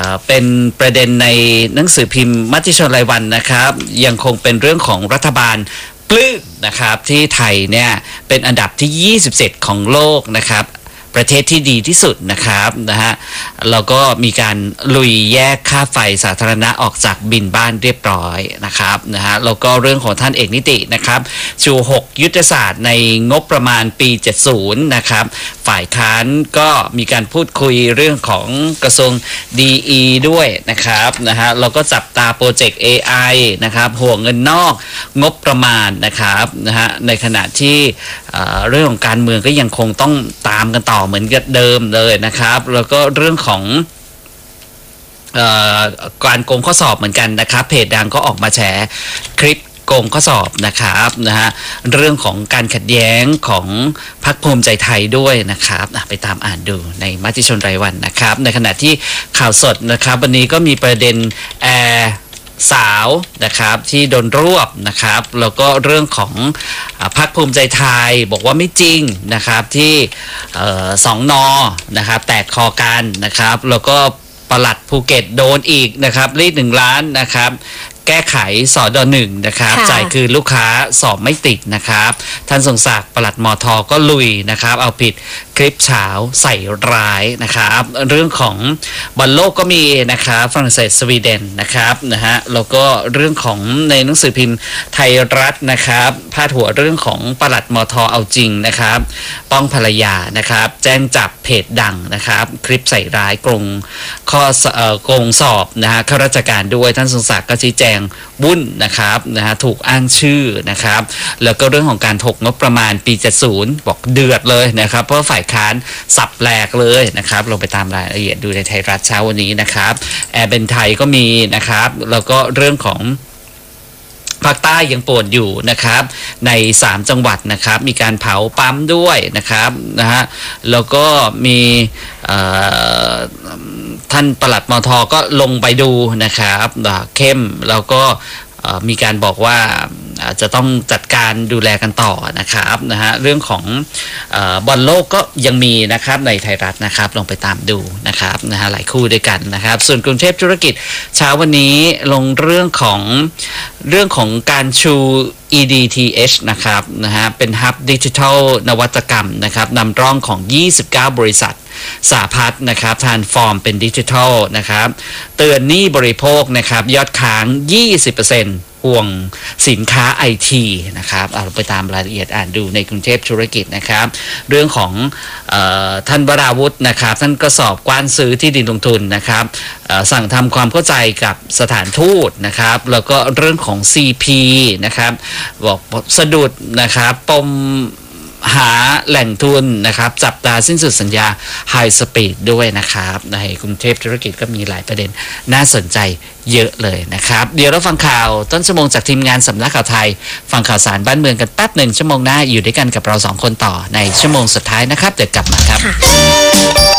เป็นประเด็นในหนังสือพิมพ์มติชนรายวันนะครับยังคงเป็นเรื่องของรัฐบาลปลื้มนะครับที่ไทยเนี่ยเป็นอันดับที่27ของโลกนะครับประเทศที่ดีที่สุดนะครับแล้วก็มีการลุยแยกค่าไฟสาธารณะออกจากบินบ้านเรียบร้อยนะครับแล้วก็เรื่องของท่านเอกนิตินะครับชู6ยุทธศาสตร์ในงบประมาณปี70นะครับฝ่ายค้านก็มีการพูดคุยเรื่องของกระทรวง DE ด้วยนะครับแล้วก็จับตาโปรเจกต์ AI นะครับห่วงเงินนอกงบประมาณนะครับในขณะที่เรื่องของการเมืองก็ยังคงต้องตามกันต่อเหมือนกับเดิมเลยนะครับแล้วก็เรื่องของการโกงข้อสอบเหมือนกันนะครับเพจดังก็ออกมาแฉคลิปโกงข้อสอบนะครับเรื่องของการขัดแย้งของพรรคภูมิใจไทยด้วยนะครับไปตามอ่านดูในมติชนรายวันนะครับในขณะที่ข่าวสดนะครับวันนี้ก็มีประเด็นสาวนะครับที่โดนรวบนะครับแล้วก็เรื่องของพรรคภูมิใจไทยบอกว่าไม่จริงนะครับที่สองนนะครับแตกคอกันนะครับแล้วก็ปลัดภูเก็ตโดนอีกนะครับรีด1 ล้านนะครับแก้ไขสด.1นะครับจ่ายคืนลูกค้าสอบไม่ติดนะครับท่านทรงศักดิ์ปลัดมท.ก็ลุยนะครับเอาผิดคลิปเฉาใส่ร้ายนะครับเรื่องของบอลโลกก็มีนะครับฝรั่งเศสสวีเดนนะครับแล้วก็เรื่องของในหนังสือพิมพ์ไทยรัฐนะครับพาดหัวเรื่องของปลัดมท.เอาจริงนะครับป้องภรรยานะครับแจ้งจับเพจดังนะครับคลิปใส่ร้ายโกงสอบข้าราชการด้วยท่านทรงศักดิ์ก็ชี้แจงวุ่นนะครับถูกอ้างชื่อนะครับแล้วก็เรื่องของการถกงบประมาณปี70บอกเดือดเลยนะครับเพราะฝ่ายค้านสับแหลกเลยนะครับลงไปตามรายละเอียดดูในไทยรัฐเช้าวันนี้นะครับแอร์เบนไทยก็มีนะครับแล้วก็เรื่องของภาคใต้ยังปวดอยู่นะครับใน3จังหวัดนะครับมีการเผาปั๊มด้วยนะครับแล้วก็มีท่านปลัดมท.ก็ลงไปดูนะครับเข้มแล้วก็มีการบอกว่าจะต้องจัดการดูแลกันต่อนะครับเรื่องของบอลโลกก็ยังมีนะครับในไทยรัฐนะครับลองไปตามดูนะครับหลายคู่ด้วยกันนะครับส่วนกรุงเทพธุรกิจเช้าวันนี้ลงเรื่องของการชู EDTH นะครับเป็นฮับดิจิทัลนวัตกรรมนะครับนำร่องของ29บริษัทสหพัฒน์นะครับทรานส์ฟอร์มเป็นดิจิทัลนะครับเตือนหนี้บริโภคนะครับยอดค้าง 20%ห่วงสินค้า IT นะครับเอาไปตามรายละเอียดอ่านดูในกรุงเทพธุรกิจนะครับเรื่องของท่านวราวุฒินะครับท่านก็สอบกว้านซื้อที่ดินลงทุนนะครับสั่งทำความเข้าใจกับสถานทูตนะครับแล้วก็เรื่องของ CP นะครับบอกสะดุดนะครับปมหาแหล่งทุนนะครับจับตาสิ้นสุดสัญญาไฮสปีดด้วยนะครับในกรุงเทพธุรกิจก็มีหลายประเด็นน่าสนใจเยอะเลยนะครับเดี๋ยวเราฟังข่าวต้นชั่วโมงจากทีมงานสำนักข่าวไทยฟังข่าวสารบ้านเมืองกันแป๊บหนึ่งชั่วโมงหน้าอยู่ด้วยกันกับเรา2 คนต่อในชั่วโมงสุดท้ายนะครับเดี๋ยวกลับมาครับ